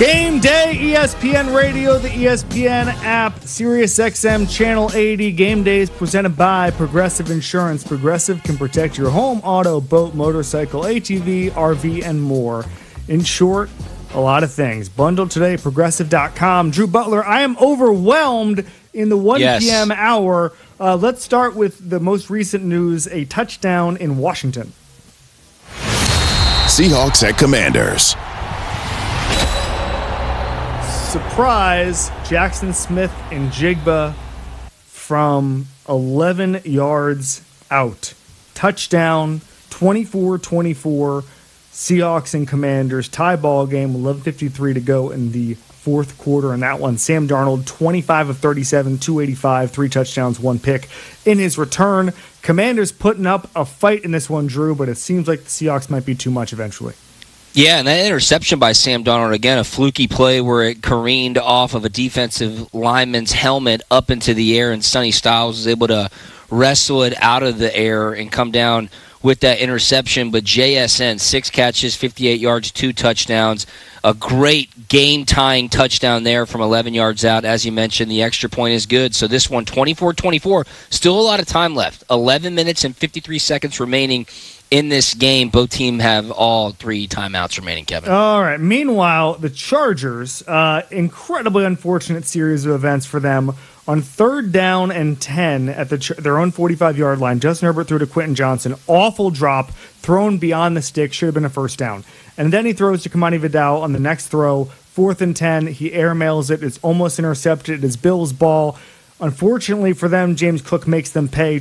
Game day, ESPN Radio, the ESPN app, SiriusXM Channel 80. Game day is presented by Progressive Insurance. Progressive can protect your home, auto, boat, motorcycle, ATV, RV, and more. In short, a lot of things. Bundled today, Progressive.com. Drew Butler, I am overwhelmed in the 1 p.m. hour. Let's start with the most recent news, a touchdown in Washington. Seahawks at Commanders. Surprise, Jackson Smith and Jigba from 11 yards out. Touchdown, 24-24, Seahawks and Commanders. Tie ball game, 11:53 to go in the fourth quarter in that one. Sam Darnold, 25 of 37, 285, 3 touchdowns, 1 pick in his return. Commanders putting up a fight in this one, Drew, but it seems like the Seahawks might be too much eventually. Yeah, and that interception by Sam Darnold, again, a fluky play where it careened off of a defensive lineman's helmet up into the air, and Sonny Styles was able to wrestle it out of the air and come down with that interception. But JSN, 6 catches, 58 yards, 2 touchdowns. A great game-tying touchdown there from 11 yards out. As you mentioned, the extra point is good. So this one, 24-24, still a lot of time left. 11 minutes and 53 seconds remaining in this game. Both teams have all 3 timeouts remaining, Kevin. All right. Meanwhile, the Chargers, incredibly unfortunate series of events for them. On 3rd down and 10 at their own 45-yard line, Justin Herbert threw to Quentin Johnson. Awful drop, thrown beyond the stick, should have been a first down. And then he throws to Kamani Vidal on the next throw, 4th and 10. He airmails it. It's almost intercepted. It is Bill's ball. Unfortunately for them, James Cook makes them pay.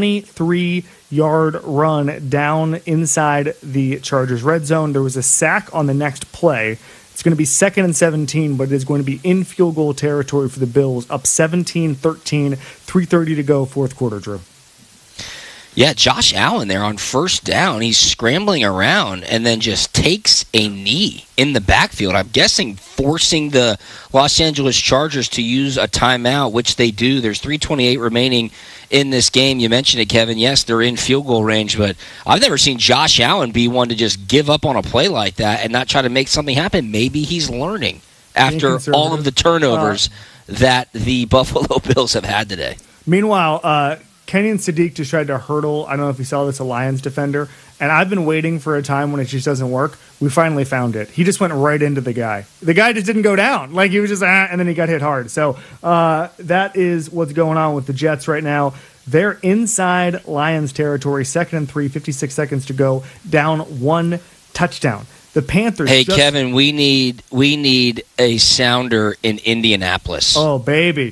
23-yard run down inside the Chargers red zone. There was a sack on the next play. It's going to be 2nd and 17, but it is going to be in field goal territory for the Bills, up 17-13, 3:30 to go, fourth quarter, Drew. Yeah, Josh Allen there on 1st down. He's scrambling around and then just takes a knee in the backfield. I'm guessing forcing the Los Angeles Chargers to use a timeout, which they do. There's 3:28 remaining in this game. You mentioned it, Kevin. Yes, they're in field goal range, but I've never seen Josh Allen be one to just give up on a play like that and not try to make something happen. Maybe he's learning after all of the turnovers that the Buffalo Bills have had today. Meanwhile, Kenyon Sadiq just tried to hurdle, I don't know if you saw this, a Lions defender, and I've been waiting for a time when it just doesn't work. We finally found it. He just went right into the guy. The guy just didn't go down. Like, he was just, and then he got hit hard. So that is what's going on with the Jets right now. They're inside Lions territory, 2nd and 3, 56 seconds to go, down 1 touchdown. The Panthers. Hey, Kevin, we need a sounder in Indianapolis. Oh, baby.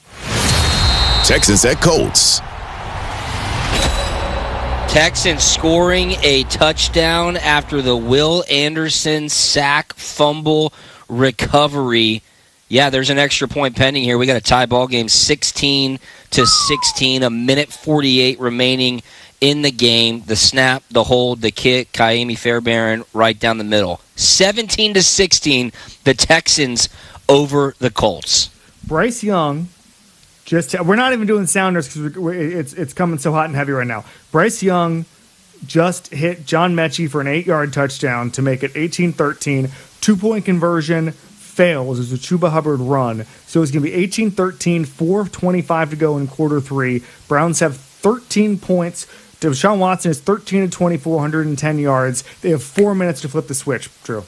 Texans at Colts. Texans scoring a touchdown after the Will Anderson sack, fumble, recovery. Yeah, there's an extra point pending here. We got a tie ball game, 16-16, a minute 48 remaining in the game. The snap, the hold, the kick, Kaimi Fairbairn right down the middle. 17-16, the Texans over the Colts. Bryce Young. We're not even doing sounders because it's coming so hot and heavy right now. Bryce Young just hit John Mechie for an 8-yard touchdown to make it 18-13. 2-point conversion fails. It's a Chuba Hubbard run. So it's going to be 18-13, 4:25 to go in quarter 3. Browns have 13 points. Deshaun Watson is 13-24, 110 yards. They have 4 minutes to flip the switch, Drew.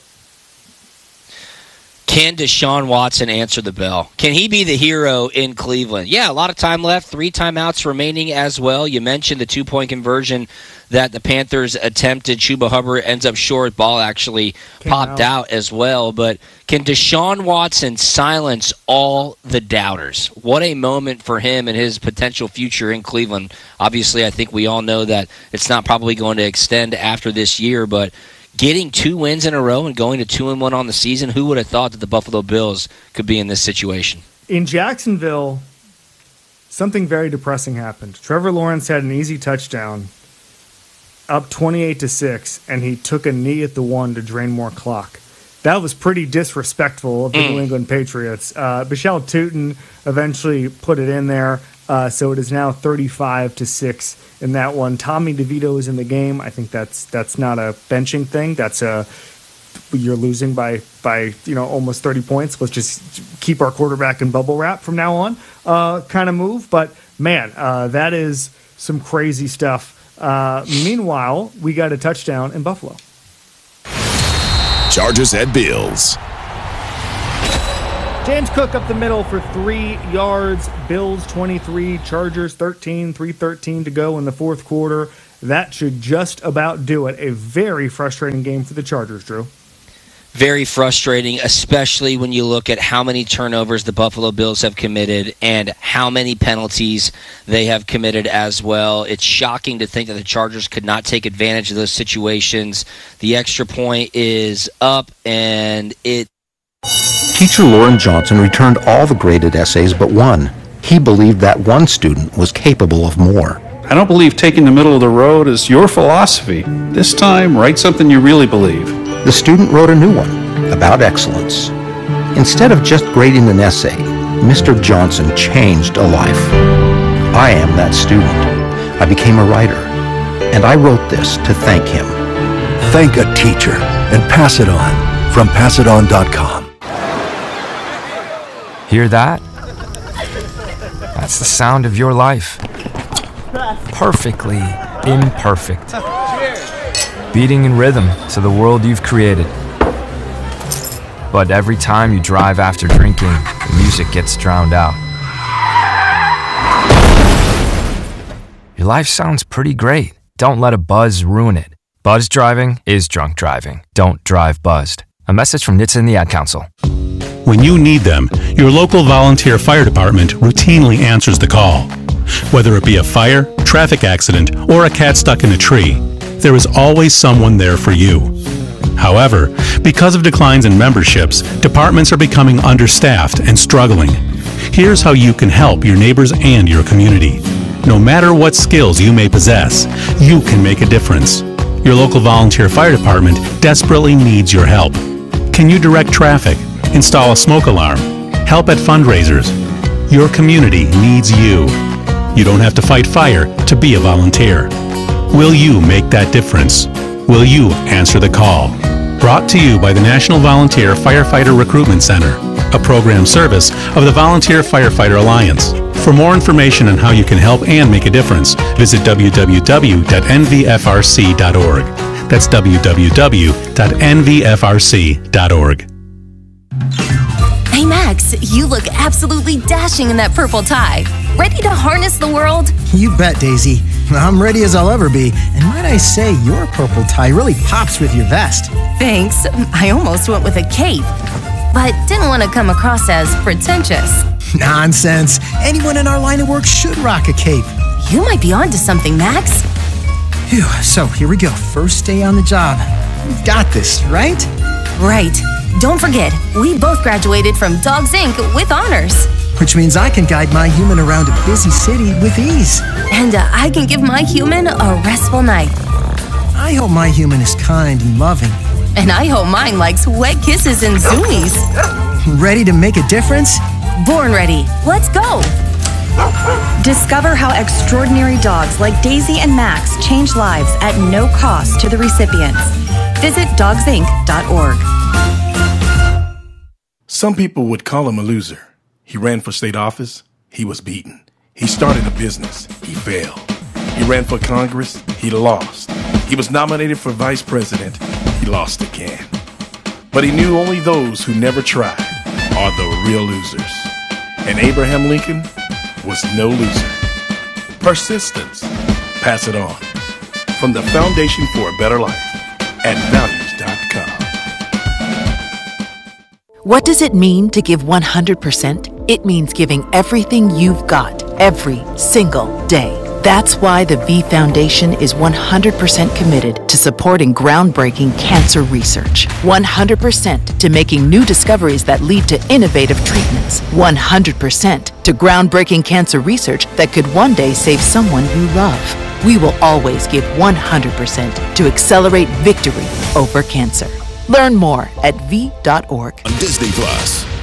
Can Deshaun Watson answer the bell? Can he be the hero in Cleveland? Yeah, a lot of time left. 3 timeouts remaining as well. You mentioned the 2-point conversion that the Panthers attempted. Chuba Hubbard ends up short. Ball actually popped out as well. But can Deshaun Watson silence all the doubters? What a moment for him and his potential future in Cleveland. Obviously, I think we all know that it's not probably going to extend after this year, but getting 2 wins in a row and going to 2-1 on the season, who would have thought that the Buffalo Bills could be in this situation? In Jacksonville, something very depressing happened. Trevor Lawrence had an easy touchdown, up 28-6, and he took a knee at the 1 to drain more clock. That was pretty disrespectful of the New England Patriots. Michelle Tootin eventually put it in there, so it is now 35-6 in that one. Tommy DeVito is in the game. I think that's not a benching thing. That's you're losing by almost 30 points. Let's just keep our quarterback in bubble wrap from now on, kind of move. But man, that is some crazy stuff. Meanwhile, we got a touchdown in Buffalo. Chargers at Bills. James Cook up the middle for 3 yards. Bills 23, Chargers 13, 3:13 to go in the fourth quarter. That should just about do it. A very frustrating game for the Chargers, Drew. Very frustrating, especially when you look at how many turnovers the Buffalo Bills have committed and how many penalties they have committed as well. It's shocking to think that the Chargers could not take advantage of those situations. The extra point is up, and Teacher Lauren Johnson returned all the graded essays but one. He believed that one student was capable of more. I don't believe taking the middle of the road is your philosophy. This time, write something you really believe. The student wrote a new one about excellence. Instead of just grading an essay, Mr. Johnson changed a life. I am that student. I became a writer, and I wrote this to thank him. Thank a teacher and pass it on from passiton.com. Hear that? That's the sound of your life. Perfectly imperfect. Beating in rhythm to the world you've created. But every time you drive after drinking, the music gets drowned out. Your life sounds pretty great. Don't let a buzz ruin it. Buzz driving is drunk driving. Don't drive buzzed. A message from NHTSA and the Ad Council. When you need them, your local volunteer fire department routinely answers the call. Whether it be a fire, traffic accident, or a cat stuck in a tree, there is always someone there for you. However, because of declines in memberships, departments are becoming understaffed and struggling. Here's how you can help your neighbors and your community. No matter what skills you may possess, you can make a difference. Your local volunteer fire department desperately needs your help. Can you direct traffic, install a smoke alarm, help at fundraisers? Your community needs you. You don't have to fight fire to be a volunteer. Will you make that difference? Will you answer the call? Brought to you by the National Volunteer Firefighter Recruitment Center, a program service of the Volunteer Firefighter Alliance. For more information on how you can help and make a difference, visit www.nvfrc.org. That's www.nvfrc.org. Hey Max, you look absolutely dashing in that purple tie. Ready to harness the world? You bet, Daisy. I'm ready as I'll ever be. And might I say, your purple tie really pops with your vest. Thanks. I almost went with a cape, but didn't want to come across as pretentious. Nonsense. Anyone in our line of work should rock a cape. You might be onto something, Max. Phew, so here we go. First day on the job. We've got this, right? Right. Don't forget, we both graduated from Dogs Inc. with honors. Which means I can guide my human around a busy city with ease. And I can give my human a restful night. I hope my human is kind and loving. And I hope mine likes wet kisses and zoomies. Ready to make a difference? Born ready. Let's go. Discover how extraordinary dogs like Daisy and Max change lives at no cost to the recipients. Visit dogsinc.org. Some people would call him a loser. He ran for state office. He was beaten. He started a business. He failed. He ran for Congress. He lost. He was nominated for vice president. He lost again. But he knew only those who never tried are the real losers. And Abraham Lincoln was no loser. Persistence. Pass it on. From the Foundation for a Better Life at values.com. What does it mean to give 100%? It means giving everything you've got, every single day. That's why the V Foundation is 100% committed to supporting groundbreaking cancer research. 100% to making new discoveries that lead to innovative treatments. 100% to groundbreaking cancer research that could one day save someone you love. We will always give 100% to accelerate victory over cancer. Learn more at v.org. On Disney Plus.